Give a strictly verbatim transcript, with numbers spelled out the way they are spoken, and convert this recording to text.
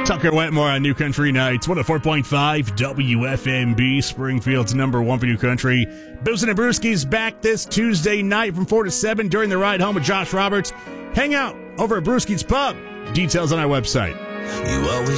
Tucker Wetmore on New Country Nights, one oh four point five W F M B, Springfield's number one for New Country. Boozin' and Brewski's back this Tuesday night from four to seven during the ride home with Josh Roberts. Hang out over at Brewski's Pub. Details on our website. You always